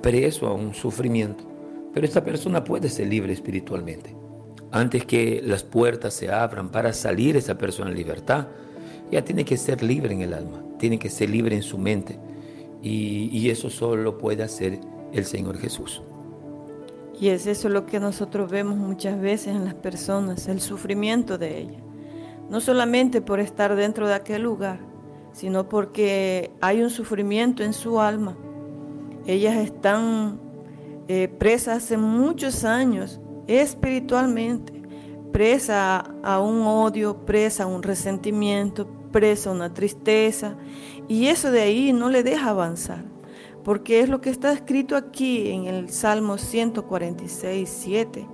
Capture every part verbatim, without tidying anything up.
preso a un sufrimiento, pero esta persona puede ser libre espiritualmente. Antes que las puertas se abran para salir esa persona en libertad, ya tiene que ser libre en el alma, tiene que ser libre en su mente, y, y eso solo lo puede hacer el Señor Jesús. Y es eso lo que nosotros vemos muchas veces en las personas, el sufrimiento de ellas. No solamente por estar dentro de aquel lugar, sino porque hay un sufrimiento en su alma. Ellas están eh, presas hace muchos años, espiritualmente, presa a un odio, presa a un resentimiento, presa a una tristeza, y eso de ahí no le deja avanzar, porque es lo que está escrito aquí en el Salmo ciento cuarenta y seis, siete.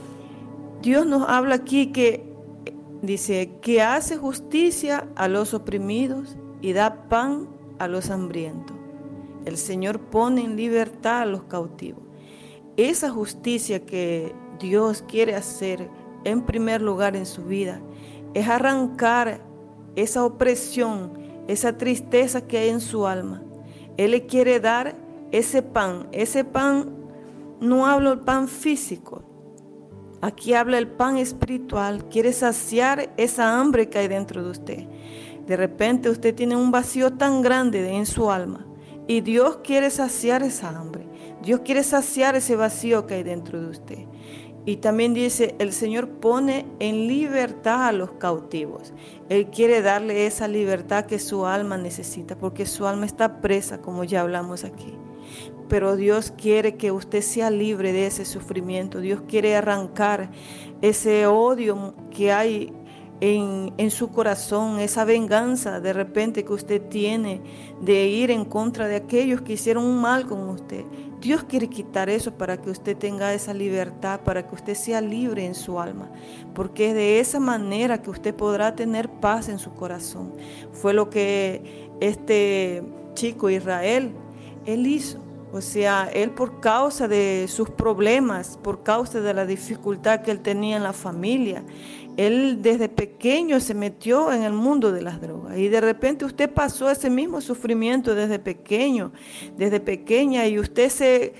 Dios nos habla aquí que dice que hace justicia a los oprimidos y da pan a los hambrientos. El Señor pone en libertad a los cautivos. Esa justicia que Dios quiere hacer en primer lugar en su vida es arrancar esa opresión, esa tristeza que hay en su alma. Él le quiere dar ese pan. Ese pan, no hablo del pan físico, aquí habla el pan espiritual. Quiere saciar esa hambre que hay dentro de usted. De repente usted tiene un vacío tan grande en su alma y Dios quiere saciar esa hambre. Dios quiere saciar ese vacío que hay dentro de usted. Y también dice, el Señor pone en libertad a los cautivos. Él quiere darle esa libertad que su alma necesita, porque su alma está presa, como ya hablamos aquí. Pero Dios quiere que usted sea libre de ese sufrimiento. Dios quiere arrancar ese odio que hay en, en su corazón, esa venganza de repente que usted tiene de ir en contra de aquellos que hicieron un mal con usted. Dios quiere quitar eso para que usted tenga esa libertad, para que usted sea libre en su alma, porque es de esa manera que usted podrá tener paz en su corazón. Fue lo que este chico Israel, él hizo. O sea, él por causa de sus problemas, por causa de la dificultad que él tenía en la familia, él desde pequeño se metió en el mundo de las drogas y de repente usted pasó ese mismo sufrimiento desde pequeño, desde pequeña, y usted se,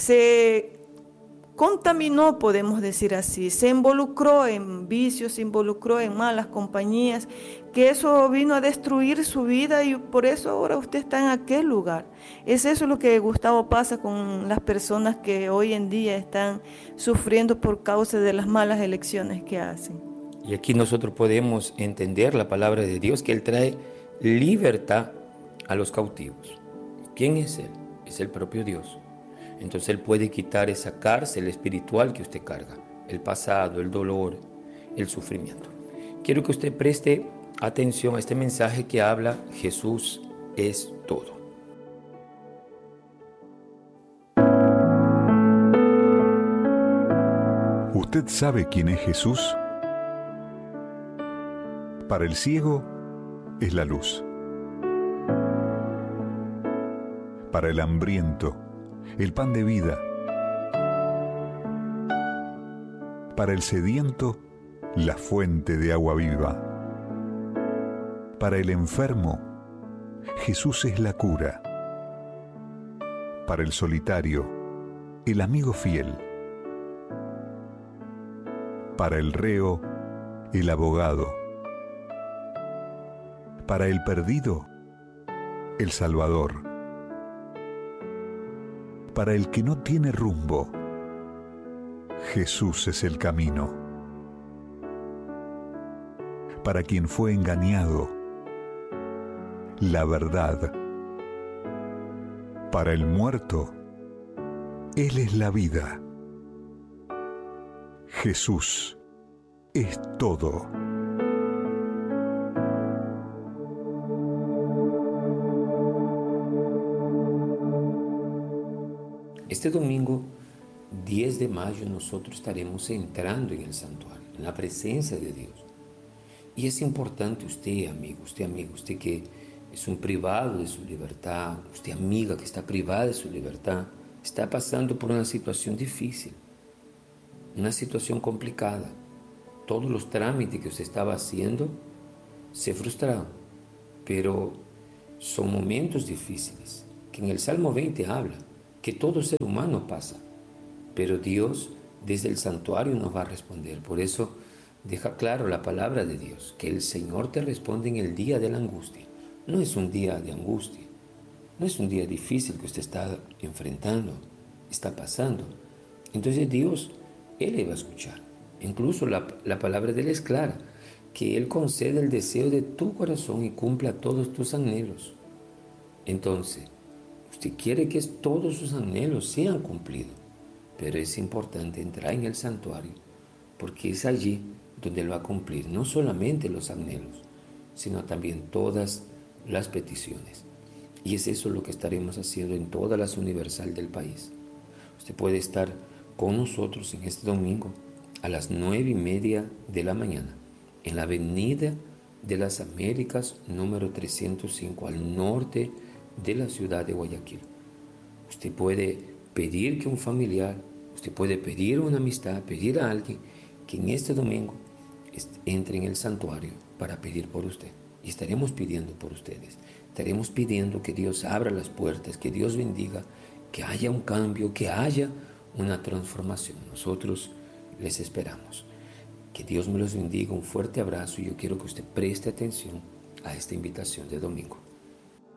se contaminó, podemos decir así, se involucró en vicios, se involucró en malas compañías, que eso vino a destruir su vida y por eso ahora usted está en aquel lugar. Es eso lo que, Gustavo, pasa con las personas que hoy en día están sufriendo por causa de las malas elecciones que hacen. Y aquí nosotros podemos entender la palabra de Dios, que Él trae libertad a los cautivos. ¿Quién es Él? Es el propio Dios. Entonces Él puede quitar esa cárcel espiritual que usted carga, el pasado, el dolor, el sufrimiento. Quiero que usted preste atención a este mensaje que habla Jesús es todo. ¿Usted sabe quién es Jesús? Para el ciego es la luz. Para el hambriento, el pan de vida. Para el sediento, la fuente de agua viva. Para el enfermo, Jesús es la cura. Para el solitario, el amigo fiel. Para el reo, el abogado. Para el perdido, el Salvador. Para el que no tiene rumbo, Jesús es el camino. Para quien fue engañado, la verdad. Para el muerto, Él es la vida. Jesús es todo. Este domingo, diez de mayo, nosotros estaremos entrando en el santuario, en la presencia de Dios. Y es importante usted, amigo, usted, amigo, usted que es un privado de su libertad, usted, amiga, que está privada de su libertad, está pasando por una situación difícil, una situación complicada. Todos los trámites que usted estaba haciendo se frustraron, pero son momentos difíciles, que en el Salmo veinte habla, que que todo ser humano pasa, pero Dios desde el santuario nos va a responder. Por eso deja claro la palabra de Dios, que el Señor te responde en el día de la angustia. No es un día de angustia, no es un día difícil que usted está enfrentando, está pasando. Entonces Dios, Él le va a escuchar. Incluso la, la palabra de Él es clara, que Él concede el deseo de tu corazón y cumpla todos tus anhelos. Entonces, usted quiere que todos sus anhelos sean cumplidos, pero es importante entrar en el santuario, porque es allí donde Él va a cumplir no solamente los anhelos, sino también todas las peticiones. Y es eso lo que estaremos haciendo en todas las Universal del país. Usted puede estar con nosotros en este domingo a las nueve y media de la mañana en la Avenida de las Américas número trescientos cinco al norte de la ciudad de Guayaquil. Usted puede pedir que un familiar, usted puede pedir una amistad, pedir a alguien que en este domingo entre en el santuario para pedir por usted. Y estaremos pidiendo por ustedes. Estaremos pidiendo que Dios abra las puertas, que Dios bendiga, que haya un cambio, que haya una transformación. Nosotros les esperamos. Que Dios me los bendiga. Un fuerte abrazo y yo quiero que usted preste atención a esta invitación de domingo.